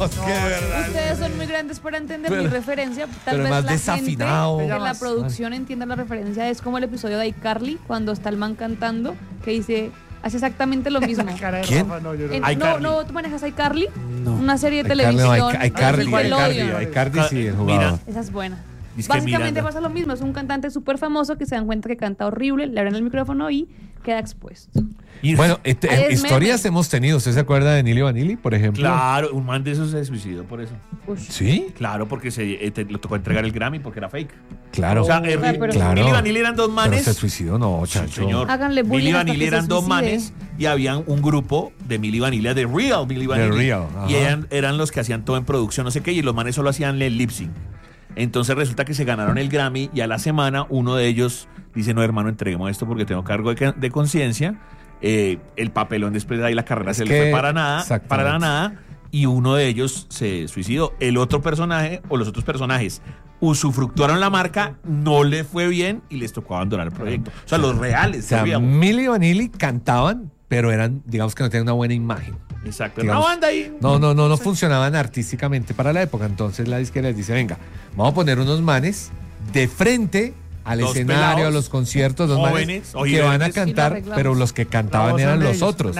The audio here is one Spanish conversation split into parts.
es que de verdad. Ustedes son muy grandes para entender mi referencia. Tal pero vez más la desafinado. gente de la producción entienda la referencia. Es como el episodio de iCarly, cuando está el man cantando, que dice, hace exactamente lo mismo. ¿Quién? No, ¿tú manejas iCarly? No. Una serie de iCarly, televisión. iCarly, iCarly sí, el jugador. Esa es buena. Dice que Básicamente Miranda. pasa lo mismo. Es un cantante súper famoso que se dan cuenta que canta horrible, le abren el micrófono y queda expuesto. Y- Bueno, Es historias meme. hemos tenido. ¿Usted se acuerda de Nilly Vanilli, por ejemplo? Claro, un man de esos se suicidó por eso. Ush. ¿Sí? Claro, porque le tocó entregar el Grammy porque era fake. Claro. O sea, pero- Claro. Milli Vanilli eran dos Pero manes. se suicidó, no, Sí, chacho. señor. Háganle bullying Milli hasta Vanilli que se eran dos suicide. manes y habían un grupo de Milli Vanilli, de Real Milli Vanilli. Real, ajá. Y eran los que hacían todo en producción, no sé qué, y los manes solo hacían el lip sync. Entonces resulta que se ganaron el Grammy y a la semana uno de ellos dice, no hermano, entreguemos esto porque tengo cargo de conciencia. El papelón después de ahí la carrera Es se le que- fue para nada, exactamente. y uno de ellos se suicidó. El otro personaje o los otros personajes usufructuaron la marca, no le fue bien y les tocó abandonar el proyecto. O sea, los reales. O sea, sabíamos. Milli Vanilli cantaban, pero eran, digamos que no tenían una buena imagen. Exacto. digamos, Una banda ahí. No funcionaban artísticamente para la época. Entonces la disquera les dice, venga, vamos a poner unos manes de frente al Dos escenario, pelados, a los conciertos, los manes jóvenes, que van a ojiverdes. Y lo cantar, arreglamos. pero los que cantaban eran los otros.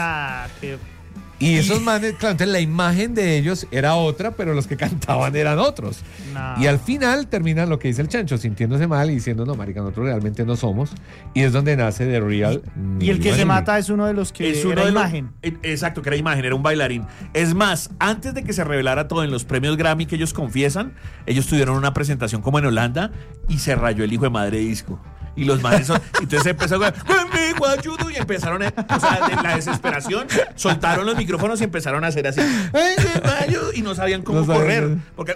Y esos manes, claro, entonces la imagen de ellos era otra, pero los que cantaban eran otros. Y al final terminan lo que dice el chancho, sintiéndose mal y diciendo, no, marica, nosotros realmente no somos. Y es donde nace The Real. Y el que se Vanilli. mata es uno de los que Es uno era de los- imagen. Exacto, que era imagen, era un bailarín. Es más, antes de que se revelara todo en los premios Grammy que ellos confiesan, ellos tuvieron una presentación como en Holanda y se rayó el hijo de madre disco. Y los manes entonces empezó a conmigo ayudo y empezaron o sea, de la desesperación soltaron los micrófonos y empezaron a hacer así y no sabían cómo No sabían. correr porque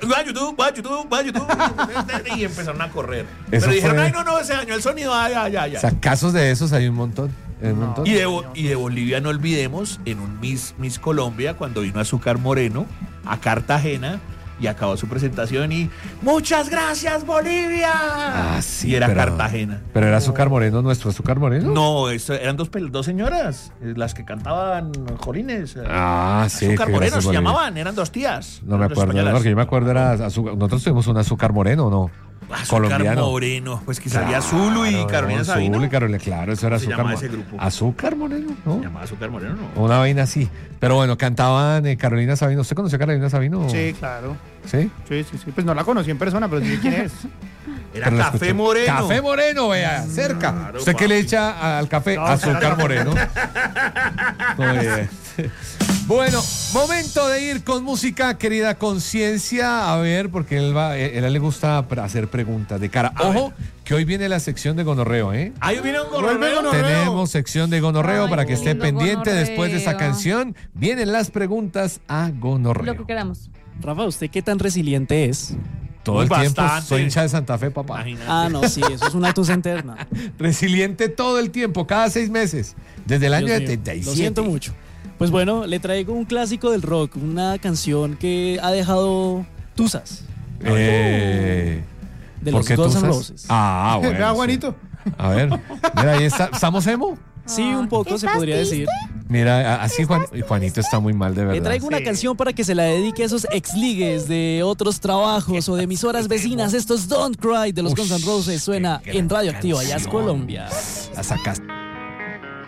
y empezaron a correr. Eso Pero dijeron, fue- ay no, se dañó el sonido, ya. O sea, casos de esos hay un montón. Un montón. Y de Bolivia no olvidemos, en un Miss Colombia, cuando vino Azúcar Moreno a Cartagena y acabó su presentación y ¡muchas gracias, Bolivia! Ah, sí, y era pero- Cartagena. Pero era Azúcar Moreno, nuestro Azúcar Moreno. No, eran dos señoras, las que cantaban Jolines. Ah, sí. Azúcar que Moreno gracias, se Bolivia. llamaban, eran dos tías. No me eran dos acuerdo, españolas. porque yo me acuerdo era azúcar. Nosotros tuvimos un Azúcar Moreno, ¿no? Azúcar Colombiano. Moreno, pues que salía Zulu y Carolina Sabino. Zulu y Carolina, claro, eso era Se Azúcar llamaba Moreno. ese grupo. Azúcar Moreno, ¿no? Se llamaba Azúcar Moreno, ¿no? Una vaina así. Pero bueno, cantaban Carolina Sabino. ¿Usted conoció a Carolina Sabino? Sí, claro. ¿Sí? Sí. Pues no la conocí en persona, pero sí quién es. Era Pero la Café escuché. Moreno. Café Moreno, vea, cerca. Claro, ¿Usted qué papi. le echa al café? No, Azúcar claro. Moreno. Muy bien. Bueno, momento de ir con música, querida conciencia. A ver, porque él le gusta hacer preguntas de cara. Ojo, que hoy viene la sección de gonorreo, ¿eh? Ahí viene un Vuelve gonorreo. gonorreo. Tenemos sección de gonorreo Ay, para que esté lindo pendiente. gonorreo. Después de esa canción, vienen las preguntas a gonorreo. Lo que queramos. Rafa, ¿usted qué tan resiliente es? Todo el tiempo Bastante. soy hincha de Santa Fe, papá. Imagínate. Ah, no, sí, eso es una tusa interna. Resiliente todo el tiempo, cada 6 meses. Desde el año Dios mío, 77. Lo siento mucho. Pues bueno, le traigo un clásico del rock, una canción que ha dejado tusas. De los Guns N' Roses. Ah, bueno. Vea, sí. Juanito. A ver, mira, ahí está. ¿Estamos emo? Sí, un poco se podría decir. Mira, así Juanito está muy mal, de Le verdad. traigo una canción para que se la dedique a esos exligues de otros trabajos o de emisoras vecinas. Estos Don't Cry de los Guns N' Roses suena qué gran en Radioactiva Jazz canción. Colombia. La sacaste.